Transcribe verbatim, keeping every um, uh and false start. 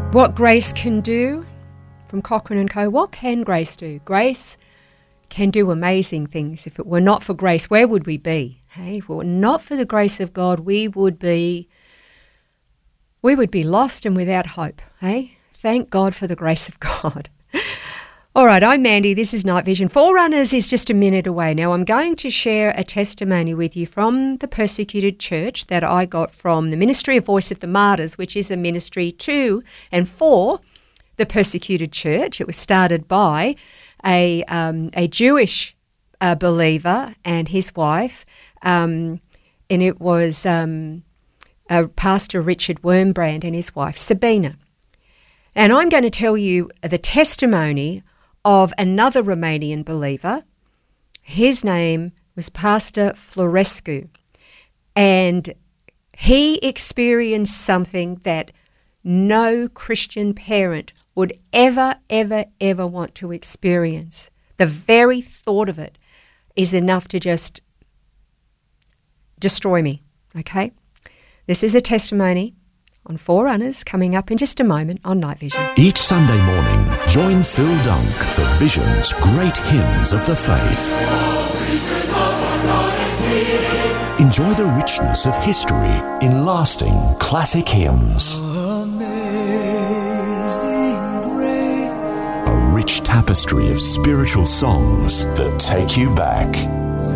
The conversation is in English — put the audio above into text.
What grace can do from Cochrane and Co. What can grace do? Grace can do amazing things. If it were not for grace, where would we be? Hey, if it were not for the grace of God, we would be we would be lost and without hope. Hey, thank God for the grace of God. All right, I'm Mandy. This is Night Vision. Forerunners is just a minute away. Now, I'm going to share a testimony with you from the persecuted church that I got from the Ministry of Voice of the Martyrs, which is a ministry to and for the persecuted church. It was started by a um, a Jewish uh, believer and his wife, um, and it was um, uh, Pastor Richard Wurmbrand and his wife Sabina. And I'm going to tell you the testimony of another Romanian believer. His name was Pastor Florescu, and he experienced something that no Christian parent would ever, ever, ever want to experience. The very thought of it is enough to just destroy me, okay? This is a testimony on Forerunners coming up in just a moment on Night Vision. Each Sunday morning, join Phil Dunk for Vision's Great Hymns of the Faith. Enjoy the richness of history in lasting classic hymns. A rich tapestry of spiritual songs that take you back.